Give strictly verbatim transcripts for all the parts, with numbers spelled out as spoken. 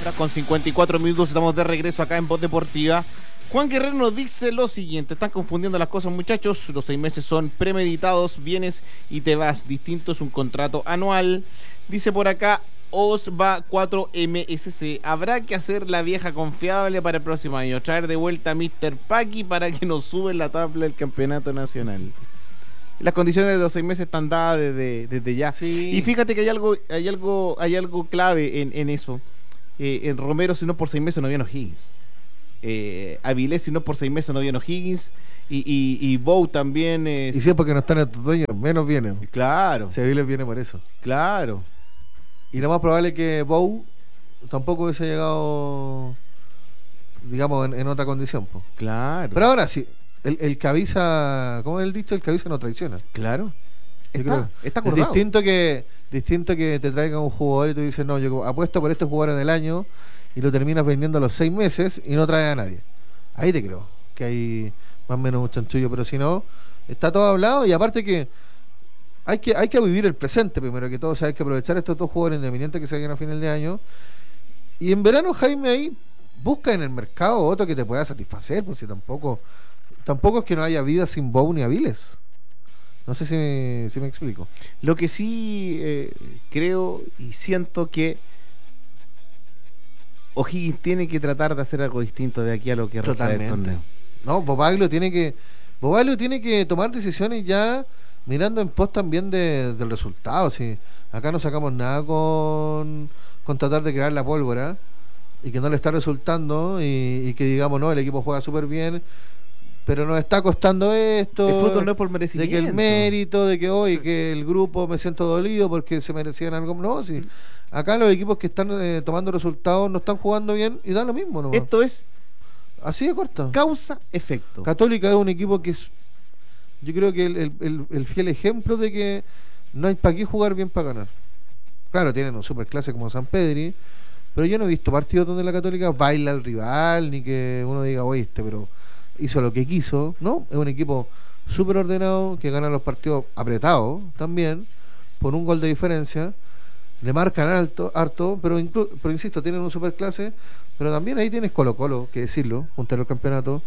Con cincuenta y cuatro minutos estamos de regreso acá en Voz Deportiva. Juan Guerrero nos dice lo siguiente: están confundiendo las cosas, muchachos. Los seis meses son premeditados, vienes y te vas. Distinto es un contrato anual. Dice por acá Osva cuatro M S C: habrá que hacer la vieja confiable para el próximo año, traer de vuelta a míster Paqui para que nos sube la tabla del campeonato nacional. Las condiciones de los seis meses están dadas desde, desde ya. Sí. Y fíjate que hay algo, hay algo, hay algo clave en, en eso. Eh, en Romero, si no por seis meses no viene O'Higgins. Eh, Avilés, si no por seis meses no viene O'Higgins. Y, y, y Bou también. Eh, y siempre que no están estos dueños, menos vienen. Claro. Si Avilés viene por eso. Claro. Y lo más probable es que Bou tampoco hubiese llegado, digamos, en, en otra condición. Po. Claro. Pero ahora sí, el, el que avisa, ¿cómo es el dicho? El que avisa no traiciona. Claro. Yo Está, creo. está acordado. Es distinto que, distinto que te traiga un jugador y tú dices, no, yo apuesto por este jugador en el año y lo terminas vendiendo a los seis meses y no trae a nadie. Ahí te creo que hay más o menos un chanchullo, pero si no, está todo hablado. Y aparte que hay que hay que vivir el presente primero que todo. O sea, hay que aprovechar estos dos jugadores independientes que se vayan a final de año. Y en verano, Jaime, ahí busca en el mercado otro que te pueda satisfacer, pues si tampoco tampoco es que no haya vida sin Bou ni Aviles. No sé si me, si me explico. Lo que sí eh, creo y siento que O'Higgins tiene que tratar de hacer algo distinto de aquí a lo que resta del torneo. No, Bobaglio tiene que Bobaglio tiene que tomar decisiones ya mirando en pos también de, del resultado. Si acá no sacamos nada con, con tratar de crear la pólvora y que no le está resultando y, y que digamos, no, el equipo juega súper bien, pero nos está costando esto. El fútbol no es por merecimiento. De que el mérito, de que hoy que el grupo me siento dolido porque se merecían algo. No, sí. Acá los equipos que están eh, tomando resultados no están jugando bien y da lo mismo, ¿no? Esto es así de corto. Causa-efecto. Católica es un equipo que es, yo creo que el, el, el, el fiel ejemplo de que no hay para qué jugar bien para ganar. Claro, tienen un superclase como San Pedri, pero yo no he visto partidos donde la Católica baila al rival, ni que uno diga, oye, este, pero hizo lo que quiso, ¿no? Es un equipo súper ordenado, que gana los partidos apretados también, por un gol de diferencia, le marcan alto, harto, pero, inclu- pero insisto, tienen un superclase, pero también ahí tienes Colo Colo, que decirlo, puntero del campeonato,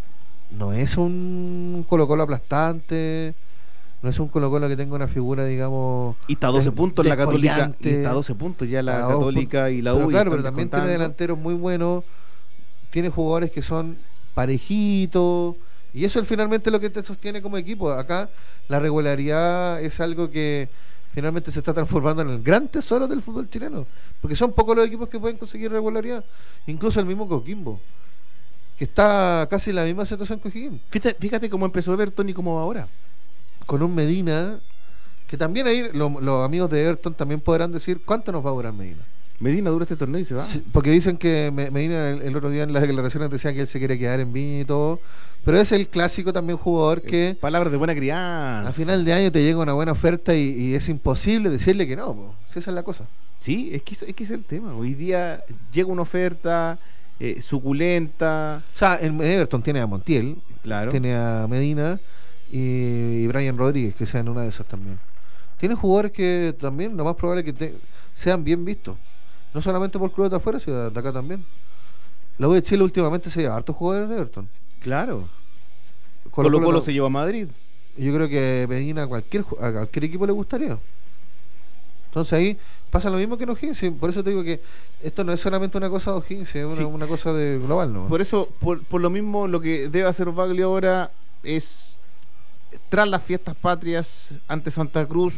no es un Colo Colo aplastante, no es un Colo Colo que tenga una figura, digamos... Y está a doce des- puntos la Católica, descollante. y está a doce puntos ya la A dos Católica puntos. y la Pero U. y claro, están pero también tiene descontando. delanteros muy buenos, tiene jugadores que son parejitos, y eso es finalmente lo que te sostiene como equipo. Acá la regularidad es algo que finalmente se está transformando en el gran tesoro del fútbol chileno, porque son pocos los equipos que pueden conseguir regularidad, incluso el mismo Coquimbo, que está casi en la misma situación que O'Higgins, Fíjate, fíjate cómo empezó Everton y cómo va ahora. con un Medina que también ahí lo- los amigos de Everton también podrán decir cuánto nos va a durar Medina. Medina dura este torneo y se va. Sí, porque dicen que Me- Medina el, el otro día en las declaraciones decía que él se quiere quedar en Viña y todo, pero es el clásico también jugador que Palabras de buena crianza. a final de año te llega una buena oferta y, y es imposible decirle que no, po. Si esa es la cosa. Sí, es que, es que es el tema. Hoy día llega una oferta eh, suculenta. O sea, en Everton tiene a Montiel, Claro. tiene a Medina y, y Brian Rodríguez, que sean una de esas también. Tiene jugadores que también lo más probable es que te- sean bien vistos, no solamente por clubes de afuera, sino de, de acá también. La U de Chile últimamente se lleva hartos jugadores de Everton. Claro. Colo Colo Colo Colo se lleva a Madrid. Yo creo que Medina a cualquier ju- a cualquier equipo le gustaría. Entonces ahí pasa lo mismo que en O'Higgins. y Por eso te digo que esto no es solamente una cosa de O'Higgins, es una, Sí. una cosa de global, ¿no? Por eso, por, por lo mismo, lo que debe hacer Baglio ahora es, tras las fiestas patrias ante Santa Cruz,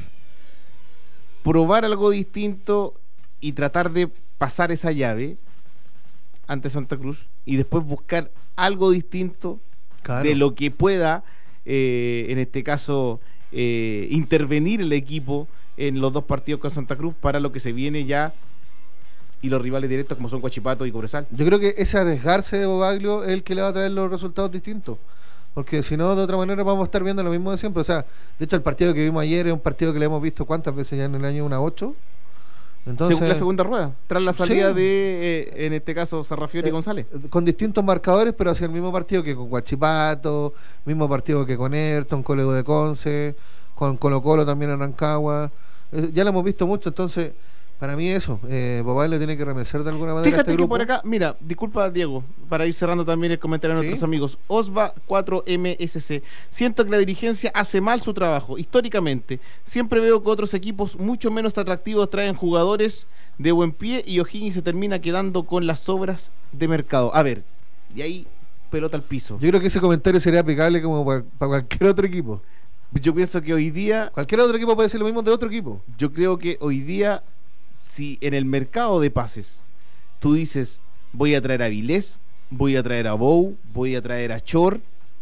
probar algo distinto y tratar de pasar esa llave ante Santa Cruz y después buscar algo distinto Claro. de lo que pueda, eh, en este caso, eh, intervenir el equipo en los dos partidos con Santa Cruz para lo que se viene ya y los rivales directos como son Huachipato y Cobresal. Yo creo que ese arriesgarse de Bobaglio es el que le va a traer los resultados distintos. Porque si no, de otra manera vamos a estar viendo lo mismo de siempre. O sea, de hecho, el partido que vimos ayer es un partido que le hemos visto cuántas veces ya en el año, una ocho. Entonces, Según la segunda rueda, tras la salida Sí. de, eh, en este caso, Sarrafiori y Eh, González. con distintos marcadores, pero hacia el mismo partido que con Huachipato, mismo partido que con Ayrton, Colegio de Conce, con Colo Colo también en Rancagua. Eh, ya lo hemos visto mucho, entonces Para mí eso, eh, Bobaglio tiene que remecer de alguna manera. Fíjate este que grupo. por acá, mira, disculpa Diego, para ir cerrando también el comentario de ¿Sí? nuestros amigos. Osva cuatro M S C. Siento que la dirigencia hace mal su trabajo. Históricamente, siempre veo que otros equipos mucho menos atractivos traen jugadores de buen pie y O'Higgins se termina quedando con las sobras de mercado. A ver, y ahí pelota al piso. Yo creo que ese comentario sería aplicable como para, para cualquier otro equipo. Yo pienso que hoy día, Cualquier otro equipo puede decir lo mismo de otro equipo. yo creo que hoy día, si en el mercado de pases tú dices, voy a traer a Vilés, voy a traer a Bou, voy a traer a Chor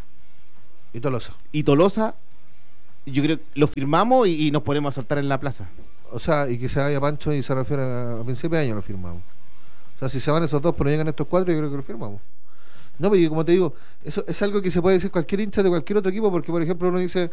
Y Tolosa. y Tolosa, yo creo que lo firmamos y, y nos ponemos a saltar en la plaza. O sea, y que se vaya Pancho y se refiere a, a principio de año lo firmamos. O sea, si se van esos dos pero llegan estos cuatro, yo creo que lo firmamos. No, pero como te digo, eso es algo que se puede decir cualquier hincha de cualquier otro equipo, porque por ejemplo uno dice,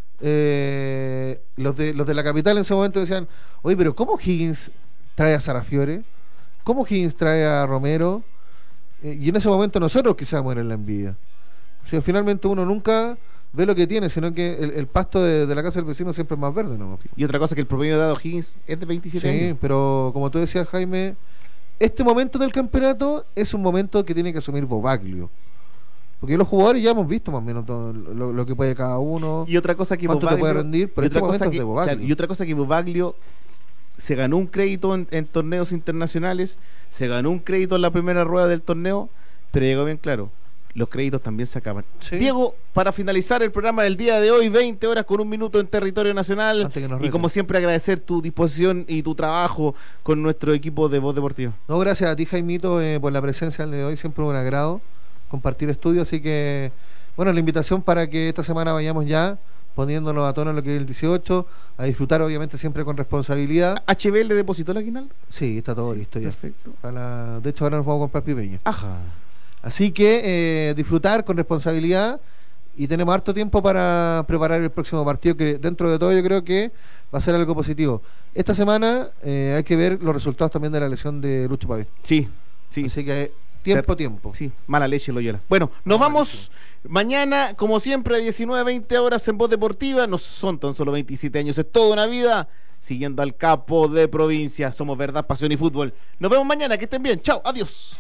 eh, los de los de la capital en ese momento decían, oye, pero ¿cómo Higgins trae a Sarafiore? ¿Cómo Higgins trae a Romero? Eh, y en ese momento nosotros quizás mueren la envidia. O sea, finalmente uno nunca ve lo que tiene, sino que el, el pasto de, de la casa del vecino siempre es más verde, ¿no? Y otra cosa que el promedio de edad de O'Higgins es de veintisiete Sí, años. pero como tú decías, Jaime, este momento del campeonato es un momento que tiene que asumir Bobaglio. Porque los jugadores ya hemos visto más o menos todo lo, lo que puede cada uno, Y otra cosa que cuánto te Bobaglio- puede rendir, pero y este otra momento cosa es que, de Bobaglio. claro, y otra cosa que Bobaglio se ganó un crédito en, en torneos internacionales, se ganó un crédito en la primera rueda del torneo, pero llegó bien claro, los créditos también se acaban. Sí. Diego, para finalizar el programa del día de hoy, veinte horas con un minuto en territorio nacional, Antes que nos y reten. como siempre agradecer tu disposición y tu trabajo con nuestro equipo de Voz Deportiva. No, gracias a ti, Jaimito, eh, por la presencia el de hoy, siempre un agrado compartir estudio, así que, bueno, la invitación para que esta semana vayamos ya poniéndonos a tono en lo que es el dieciocho, a disfrutar obviamente siempre con responsabilidad. ¿H B le depositó el aguinaldo? Sí, está todo listo ya. Perfecto. A la- de hecho, ahora nos vamos a comprar pipeño. Ajá. Así que eh, disfrutar con responsabilidad y tenemos harto tiempo para preparar el próximo partido, que dentro de todo yo creo que va a ser algo positivo. Esta semana eh, hay que ver los resultados también de la lesión de Lucho Pavé. Sí, sí. Así que eh, tiempo, Pero- tiempo. Sí, mala leche Loyola. Bueno, nos Mala vamos mañana, como siempre, a diecinueve, veinte horas en Voz Deportiva. No son tan solo veintisiete años, es toda una vida siguiendo al capo de provincia. Somos Verdad, Pasión y Fútbol. Nos vemos mañana, que estén bien. Chao, adiós.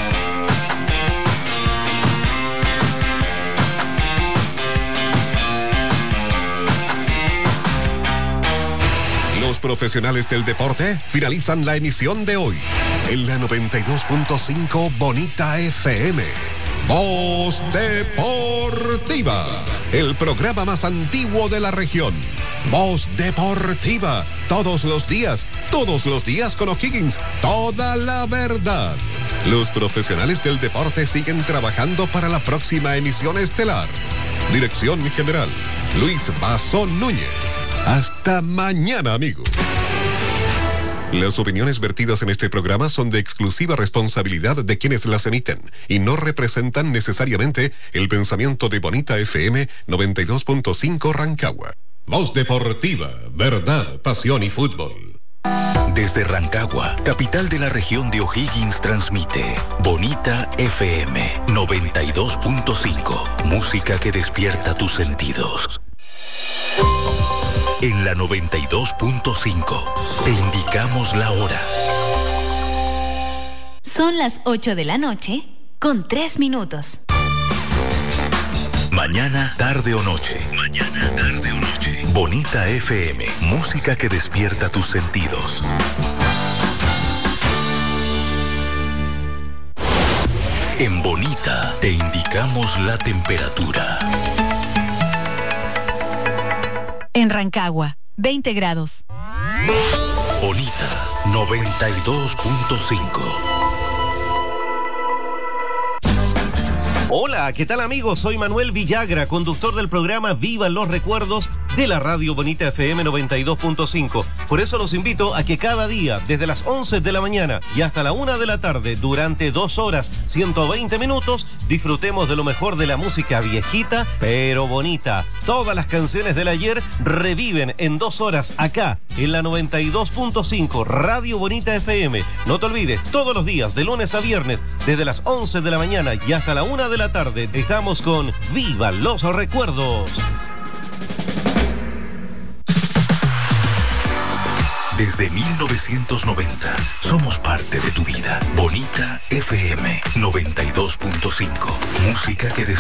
Los profesionales del deporte finalizan la emisión de hoy en la noventa y dos punto cinco Bonita F M. Voz Deportiva, el programa más antiguo de la región. Voz Deportiva, todos los días, todos los días con O'Higgins, toda la verdad. Los profesionales del deporte siguen trabajando para la próxima emisión estelar. Dirección general, Luis Vaso Núñez. Hasta mañana, amigos. Las opiniones vertidas en este programa son de exclusiva responsabilidad de quienes las emiten y no representan necesariamente el pensamiento de Bonita F M noventa y dos punto cinco Rancagua. Voz Deportiva, verdad, pasión y fútbol. Desde Rancagua, capital de la región de O'Higgins, transmite Bonita F M noventa y dos punto cinco. Música que despierta tus sentidos. En la noventa y dos punto cinco te indicamos la hora. Son las ocho de la noche con tres minutos. Mañana, tarde o noche. Mañana, tarde o noche. Bonita F M, música que despierta tus sentidos. En Bonita te indicamos la temperatura. En Rancagua, veinte grados. Bonita noventa y dos punto cinco. Hola, ¿qué tal amigos? Soy Manuel Villagra, conductor del programa Vivan los Recuerdos de la radio Bonita F M noventa y dos punto cinco. Por eso los invito a que cada día, desde las once de la mañana y hasta la una de la tarde, durante dos horas, ciento veinte minutos, disfrutemos de lo mejor de la música viejita, pero bonita. Todas las canciones del ayer reviven en dos horas acá, en la noventa y dos punto cinco, Radio Bonita F M. No te olvides, todos los días, de lunes a viernes, desde las once de la mañana y hasta la una de la tarde, estamos con Viva los Recuerdos. Desde mil novecientos noventa, somos parte de tu vida. Bonita F M noventa y dos punto cinco. Música que despierta.